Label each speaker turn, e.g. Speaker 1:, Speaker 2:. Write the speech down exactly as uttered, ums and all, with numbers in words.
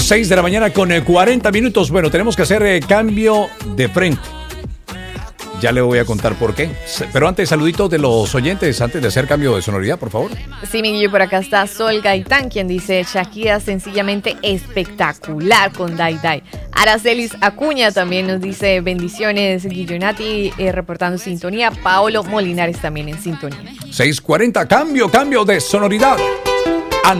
Speaker 1: seis de la mañana con eh, cuarenta minutos. Bueno, tenemos que hacer eh, cambio de frente. Ya le voy a contar por qué. Pero antes, saluditos de los oyentes, antes de hacer cambio de sonoridad, por favor.
Speaker 2: Sí, Miguel, por acá está Sol Gaitán, quien dice: Shakira sencillamente espectacular con Dai Dai. Aracelis Acuña también nos dice: bendiciones, Guillonati, eh, reportando sintonía. Paolo Molinares también en sintonía.
Speaker 1: seis cuarenta, cambio, cambio de sonoridad.